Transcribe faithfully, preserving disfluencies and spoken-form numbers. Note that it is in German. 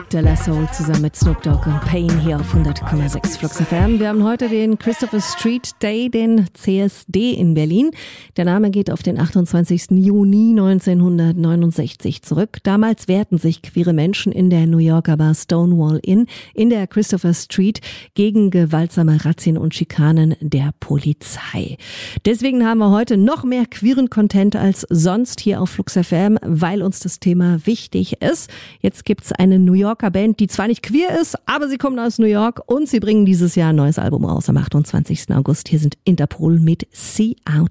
De La Soul zusammen mit Snoop Dogg und Pain hier auf hundert Komma sechs Flux F M. Wir haben heute den Christopher Street Day, den C S D in Berlin. Der Name geht auf den achtundzwanzigsten Juni neunzehnhundertneunundsechzig zurück. Damals wehrten sich queere Menschen in der New Yorker Bar Stonewall Inn in der Christopher Street gegen gewaltsame Razzien und Schikanen der Polizei. Deswegen haben wir heute noch mehr queeren Content als sonst hier auf Flux F M, weil uns das Thema wichtig ist. Jetzt gibt's eine New Yorker Band, die zwar nicht queer ist, aber sie kommen aus New York und sie bringen dieses Jahr ein neues Album raus am achtundzwanzigsten August. Hier sind Interpol mit See Out